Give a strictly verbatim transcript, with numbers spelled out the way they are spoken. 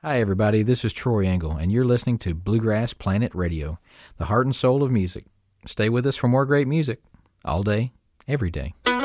Hi, everybody. This is Troy Engel, and you're listening to Bluegrass Planet Radio, the heart and soul of music. Stay with us for more great music, all day, every day.